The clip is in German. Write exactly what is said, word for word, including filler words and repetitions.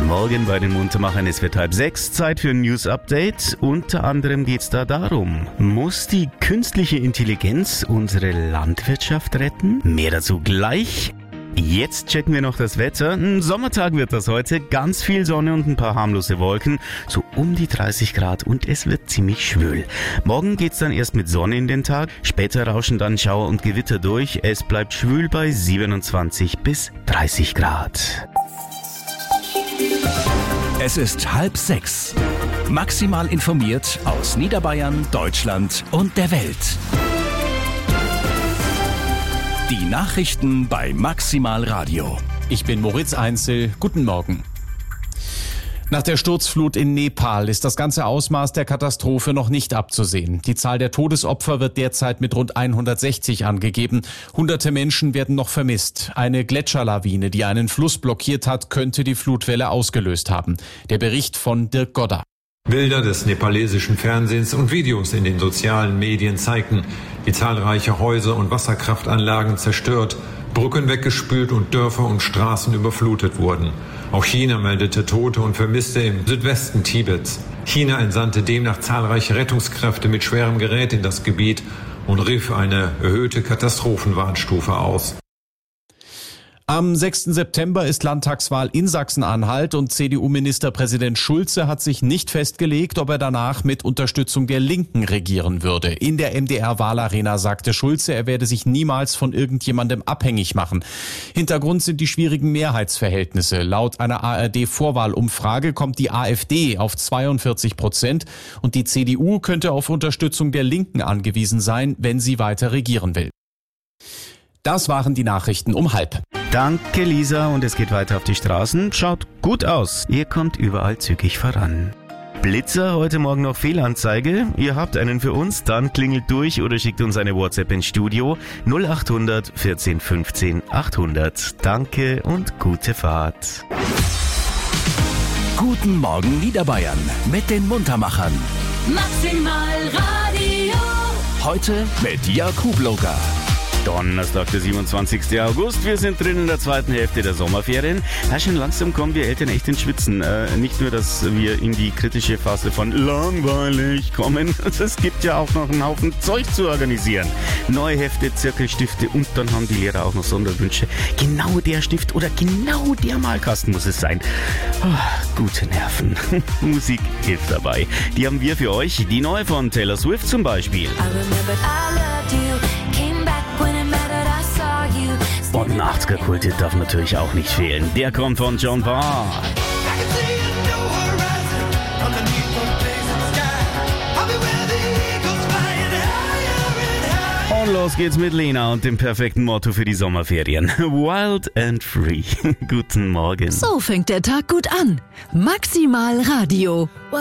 Morgen bei den Muntermachern, es wird halb sechs, Zeit für ein News-Update. Unter anderem geht es da darum, muss die künstliche Intelligenz unsere Landwirtschaft retten? Mehr dazu gleich. Jetzt checken wir noch das Wetter. Ein Sommertag wird das heute, ganz viel Sonne und ein paar harmlose Wolken, so um die dreißig Grad und es wird ziemlich schwül. Morgen geht's dann erst mit Sonne in den Tag, später rauschen dann Schauer und Gewitter durch. Es bleibt schwül bei siebenundzwanzig bis dreißig Grad. Es ist halb sechs. Maximal informiert aus Niederbayern, Deutschland und der Welt. Die Nachrichten bei Maximal Radio. Ich bin Moritz Einzel. Guten Morgen. Nach der Sturzflut in Nepal ist das ganze Ausmaß der Katastrophe noch nicht abzusehen. Die Zahl der Todesopfer wird derzeit mit rund hundertsechzig angegeben. Hunderte Menschen werden noch vermisst. Eine Gletscherlawine, die einen Fluss blockiert hat, könnte die Flutwelle ausgelöst haben. Der Bericht von Dirk Godder. Bilder des nepalesischen Fernsehens und Videos in den sozialen Medien zeigten, wie zahlreiche Häuser und Wasserkraftanlagen zerstört, Brücken weggespült und Dörfer und Straßen überflutet wurden. Auch China meldete Tote und Vermisste im Südwesten Tibets. China entsandte demnach zahlreiche Rettungskräfte mit schwerem Gerät in das Gebiet und rief eine erhöhte Katastrophenwarnstufe aus. Am sechsten September ist Landtagswahl in Sachsen-Anhalt und C D U-Ministerpräsident Schulze hat sich nicht festgelegt, ob er danach mit Unterstützung der Linken regieren würde. In der M D R-Wahlarena sagte Schulze, er werde sich niemals von irgendjemandem abhängig machen. Hintergrund sind die schwierigen Mehrheitsverhältnisse. Laut einer A R D-Vorwahlumfrage kommt die AfD auf zweiundvierzig Prozent und die C D U könnte auf Unterstützung der Linken angewiesen sein, wenn sie weiter regieren will. Das waren die Nachrichten um halb. Danke, Lisa, und es geht weiter auf die Straßen. Schaut gut aus. Ihr kommt überall zügig voran. Blitzer, heute Morgen noch Fehlanzeige. Ihr habt einen für uns, dann klingelt durch oder schickt uns eine WhatsApp ins Studio null acht hundert vierzehn fünfzehn achthundert. Danke und gute Fahrt. Guten Morgen Niederbayern mit den Muntermachern. Maximal Radio. Heute mit Jakub Loga. Donnerstag, der siebenundzwanzigsten August. Wir sind drin in der zweiten Hälfte der Sommerferien. Ja, schon langsam kommen wir Eltern echt ins Schwitzen. Äh, nicht nur, dass wir in die kritische Phase von langweilig kommen. Es gibt ja auch noch einen Haufen Zeug zu organisieren. Neue Hefte, Zirkelstifte und dann haben die Lehrer auch noch Sonderwünsche. Genau der Stift oder genau der Malkasten muss es sein. Oh, gute Nerven. Musik hilft dabei. Die haben wir für euch. Die neue von Taylor Swift zum Beispiel. Und ein achtziger-Kult darf natürlich auch nicht fehlen. Der kommt von John Parr. Und los geht's mit Lena und dem perfekten Motto für die Sommerferien. Wild and free. Guten Morgen. So fängt der Tag gut an. Maximal Radio.